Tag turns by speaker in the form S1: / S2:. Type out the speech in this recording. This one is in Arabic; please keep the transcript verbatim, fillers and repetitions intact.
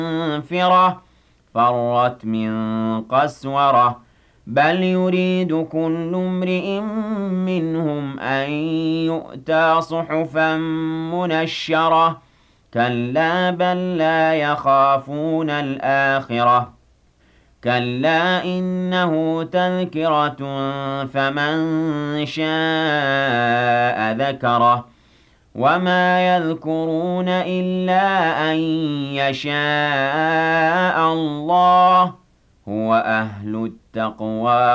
S1: منفرة فرت من قسورة بل يريد كل امرئ منهم أن يؤتى صحفا منشرة كلا بل لا يخافون الآخرة كلا إنه تذكرة فمن شاء ذكره وما يذكرون إلا أن يشاء الله هو أهل التقوى